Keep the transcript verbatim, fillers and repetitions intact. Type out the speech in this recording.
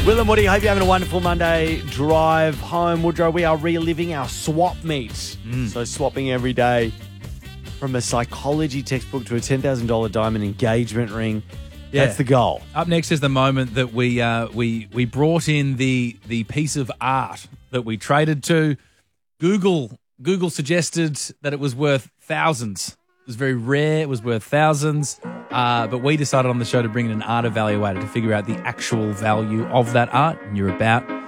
Will and Woody, hope you're having a wonderful Monday drive home. Woodrow, we are reliving our swap meet. Mm. So swapping every day from a psychology textbook to a ten thousand dollars diamond engagement ring. Yeah. That's the goal. Up next is the moment that we uh, we we brought in the the piece of art that we traded to. Google Google suggested that it was worth thousands. It was very rare. It was worth thousands. Uh, but we decided on the show to bring in an art evaluator to figure out the actual value of that art. And you're about